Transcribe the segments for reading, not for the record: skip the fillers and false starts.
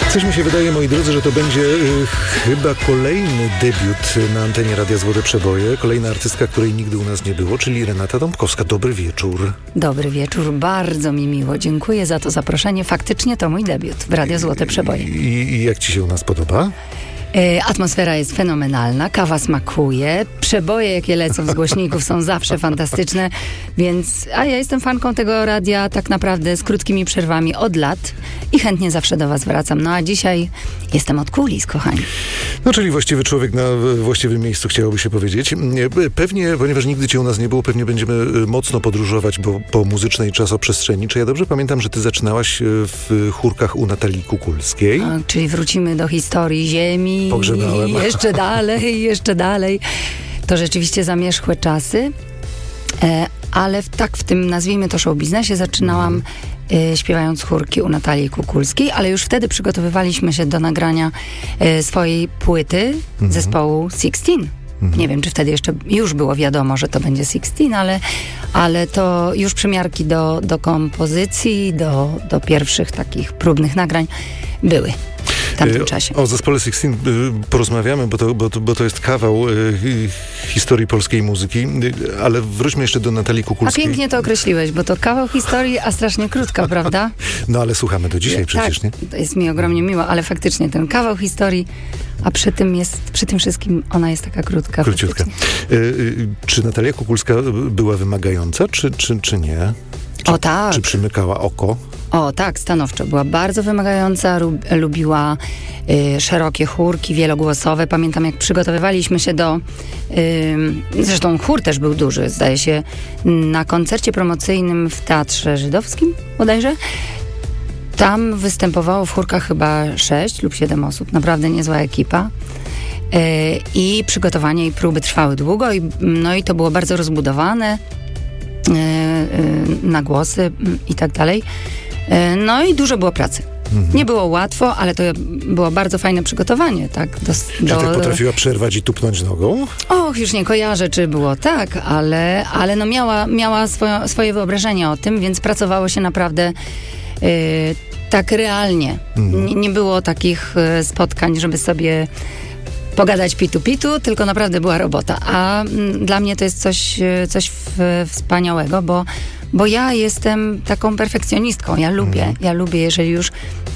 Coś mi się wydaje, moi drodzy, że to będzie chyba kolejny debiut na antenie Radia Złote Przeboje. Kolejna artystka, której nigdy u nas nie było, czyli Renata Dąbkowska. Dobry wieczór. Dobry wieczór, bardzo mi miło. Dziękuję za to zaproszenie. Faktycznie to mój debiut w Radio Złote Przeboje. I jak ci się u nas podoba? Atmosfera jest fenomenalna, kawa smakuje, przeboje jakie lecą z głośników są zawsze fantastyczne, a ja jestem fanką tego radia tak naprawdę z krótkimi przerwami od lat i chętnie zawsze do was wracam. No a dzisiaj jestem od kulis, kochani. No, czyli właściwy człowiek na właściwym miejscu, chciałoby się powiedzieć. Pewnie, ponieważ nigdy cię u nas nie było, pewnie będziemy mocno podróżować po muzycznej czasoprzestrzeni. Czy ja dobrze pamiętam, że ty zaczynałaś w chórkach u Natalii Kukulskiej? Czyli wrócimy do historii ziemi. Pogrzebałem. I jeszcze dalej. To rzeczywiście zamierzchłe czasy, ale w tym, nazwijmy to, show biznesie zaczynałam śpiewając chórki u Natalii Kukulskiej, ale już wtedy przygotowywaliśmy się do nagrania swojej płyty zespołu Sixteen. Nie wiem, czy wtedy już było wiadomo, że to będzie Sixteen, ale to już przymiarki do kompozycji, do pierwszych takich próbnych nagrań były w tamtym czasie. O zespole Sixteen porozmawiamy, bo to jest kawał historii polskiej muzyki, ale wróćmy jeszcze do Natalii Kukulskiej. A pięknie to określiłeś, bo to kawał historii, a strasznie krótka, prawda? No ale słuchamy do dzisiaj przecież, nie? To jest mi ogromnie miło, ale faktycznie ten kawał historii, a przy tym wszystkim ona jest taka krótka. Króciutka. Czy Natalia Kukulska była wymagająca, czy nie? O tak. Czy przymykała oko? O tak, stanowczo. Była bardzo wymagająca, lubiła szerokie chórki, wielogłosowe. Pamiętam, jak przygotowywaliśmy się zresztą chór też był duży, zdaje się, na koncercie promocyjnym w Teatrze Żydowskim bodajże. Tam występowało w chórkach chyba 6 lub 7 osób. Naprawdę niezła ekipa. I przygotowanie i próby trwały długo i to było bardzo rozbudowane na głosy i tak dalej. No i dużo było pracy. Nie było łatwo, ale to było bardzo fajne przygotowanie, tak? Czy tak potrafiła przerwać i tupnąć nogą? Już nie kojarzę, czy było tak, ale no miała swoje wyobrażenie o tym, więc pracowało się naprawdę tak realnie. Nie było takich spotkań, żeby sobie pogadać pitu, tylko naprawdę była robota. A dla mnie to jest coś wspaniałego, bo ja jestem taką perfekcjonistką. Ja lubię, jeżeli już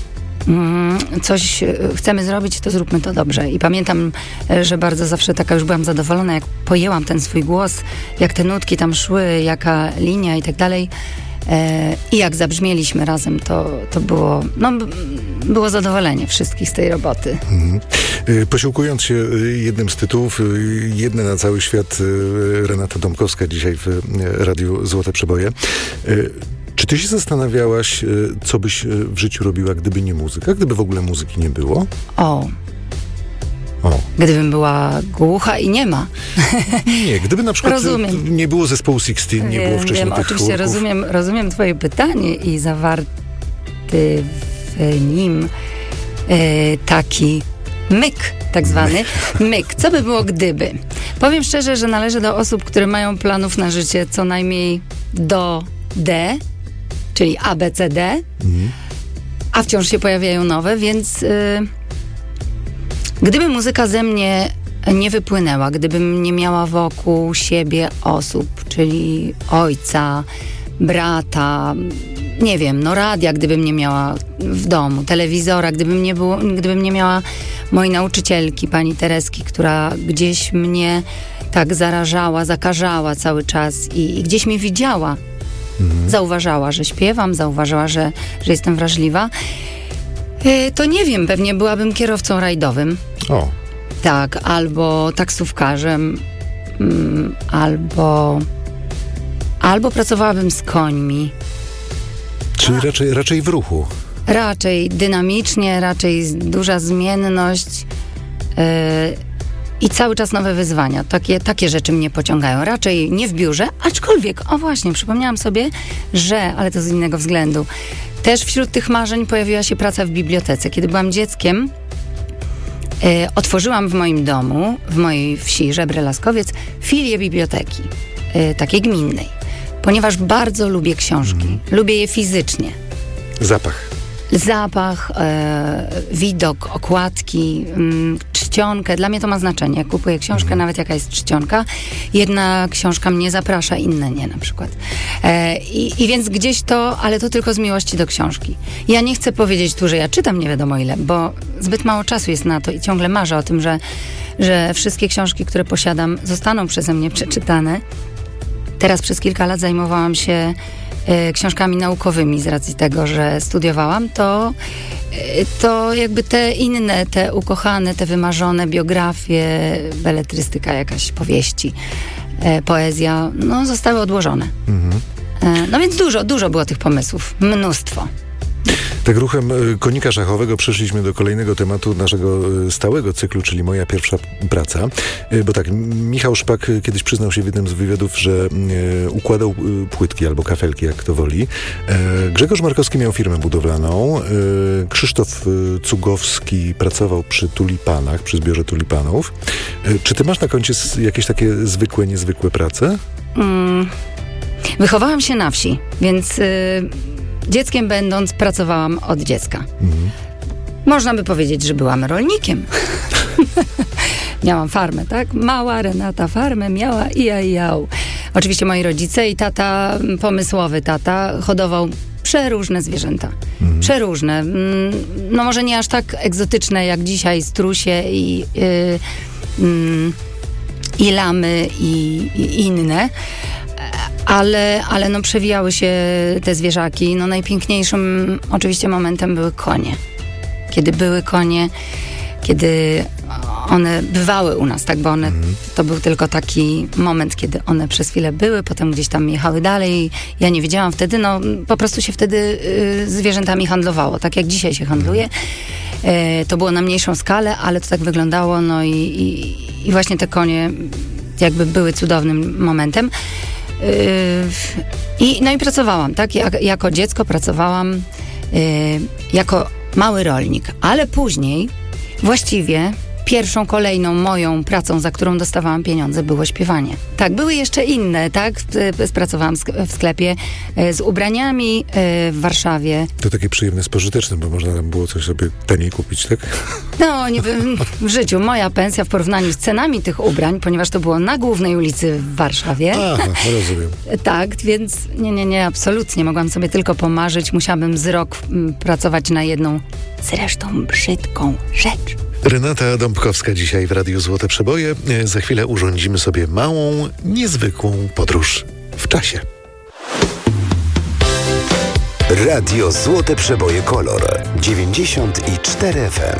coś chcemy zrobić, to zróbmy to dobrze. I pamiętam, że bardzo zawsze taka już byłam zadowolona, jak pojęłam ten swój głos, jak te nutki tam szły, jaka linia i tak dalej. I jak zabrzmieliśmy razem, to było zadowolenie wszystkich z tej roboty. Posiłkując się jednym z tytułów, jedne na cały świat, Renata Dąbkowska dzisiaj w Radiu Złote Przeboje. Czy ty się zastanawiałaś, co byś w życiu robiła, gdyby nie muzyka? Gdyby w ogóle muzyki nie było? Gdybym była głucha i niema. Nie, gdyby na przykład nie było zespołu Sixteen, nie było wcześniej tych oczywiście chórków. rozumiem twoje pytanie i zawarty w nim taki myk, tak zwany myk. Co by było gdyby? Powiem szczerze, że należę do osób, które mają planów na życie co najmniej do D, czyli A, B, C, D, a wciąż się pojawiają nowe, więc gdyby muzyka ze mnie nie wypłynęła, gdybym nie miała wokół siebie osób, czyli ojca, brata, nie wiem, radia, gdybym nie miała w domu, telewizora, gdybym nie miała mojej nauczycielki, pani Tereski, która gdzieś mnie tak zarażała, zakażała cały czas i gdzieś mnie widziała. Zauważała, że śpiewam, zauważała, że jestem wrażliwa. To nie wiem, pewnie byłabym kierowcą rajdowym. Tak, albo taksówkarzem, albo pracowałabym z końmi. Czyli raczej w ruchu. Raczej dynamicznie, raczej duża zmienność i cały czas nowe wyzwania. Takie rzeczy mnie pociągają. Raczej nie w biurze, aczkolwiek, właśnie, przypomniałam sobie, ale to z innego względu. Też wśród tych marzeń pojawiła się praca w bibliotece. Kiedy byłam dzieckiem, otworzyłam w moim domu, w mojej wsi Żebry-Laskowiec, filię biblioteki, takiej gminnej. Ponieważ bardzo lubię książki. Lubię je fizycznie. Zapach. Zapach, widok, okładki, czcionkę. Dla mnie to ma znaczenie. Jak kupuję książkę, nawet jaka jest czcionka, jedna książka mnie zaprasza, inne nie na przykład. I więc gdzieś to, ale to tylko z miłości do książki. Ja nie chcę powiedzieć tu, że ja czytam nie wiadomo ile, bo zbyt mało czasu jest na to i ciągle marzę o tym, że wszystkie książki, które posiadam, zostaną przeze mnie przeczytane. Teraz przez kilka lat zajmowałam się książkami naukowymi z racji tego, że studiowałam, to jakby te inne, te ukochane, te wymarzone biografie, beletrystyka jakaś, powieści, poezja, no zostały odłożone. No więc dużo było tych pomysłów, mnóstwo. Tak ruchem konika szachowego przeszliśmy do kolejnego tematu naszego stałego cyklu, czyli Moja pierwsza praca. Bo tak, Michał Szpak kiedyś przyznał się w jednym z wywiadów, że układał płytki albo kafelki, jak to woli. Grzegorz Markowski miał firmę budowlaną. Krzysztof Cugowski pracował przy tulipanach, przy zbiorze tulipanów. Czy ty masz na koncie jakieś takie zwykłe, niezwykłe prace? Wychowałam się na wsi, więc dzieckiem będąc pracowałam od dziecka. Można by powiedzieć, że byłam rolnikiem. Miałam farmę, tak? Mała Renata farmę miała i jał. Oczywiście moi rodzice i tata, pomysłowy tata, hodował przeróżne zwierzęta. Przeróżne. No może nie aż tak egzotyczne jak dzisiaj strusie i lamy i inne. Ale no przewijały się te zwierzaki. No najpiękniejszym oczywiście momentem były konie. Kiedy były konie, kiedy one bywały u nas, tak, bo one, to był tylko taki moment, kiedy one przez chwilę były, potem gdzieś tam jechały dalej. Ja nie wiedziałam wtedy, no po prostu się wtedy zwierzętami handlowało, tak jak dzisiaj się handluje. To było na mniejszą skalę, ale to tak wyglądało, no i właśnie te konie jakby były cudownym momentem. No i pracowałam, tak? Jako dziecko pracowałam jako mały rolnik, ale później właściwie pierwszą, kolejną moją pracą, za którą dostawałam pieniądze, było śpiewanie. Tak, były jeszcze inne, tak? Pracowałam w sklepie z ubraniami w Warszawie. To takie przyjemne, spożyteczne, bo można tam było coś sobie taniej kupić, tak? No, nie wiem, w życiu. Moja pensja w porównaniu z cenami tych ubrań, ponieważ to było na głównej ulicy w Warszawie. Aha, rozumiem. Tak, więc nie, absolutnie. Mogłam sobie tylko pomarzyć. Musiałabym z rok pracować na jedną, zresztą brzydką rzecz. Renata Dąbkowska dzisiaj w Radiu Złote Przeboje. Za chwilę urządzimy sobie małą, niezwykłą podróż w czasie. Radio Złote Przeboje Kolor 94 FM.